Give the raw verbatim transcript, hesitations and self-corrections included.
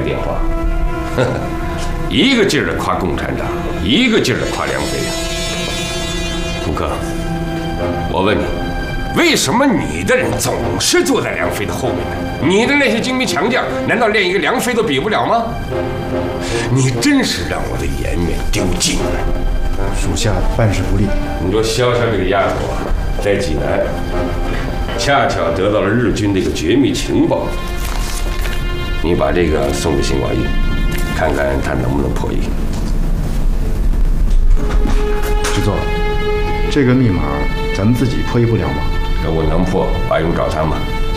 电话，呵呵，一个劲儿的夸共产党，一个劲儿的夸梁飞。胡克，我问你，为什么你的人总是坐在梁飞的后面呢？你的那些精兵强将，难道连一个梁飞都比不了吗？你真是让我的颜面丢尽了。 属下办事不力。 你说萧山这个丫头啊，在济南恰巧得到了日军的一个绝密情报，你把这个送给邢广义，看看他能不能破译。 知座，这个密码咱们自己破译不了吗？ 如果能破，还用找他吗？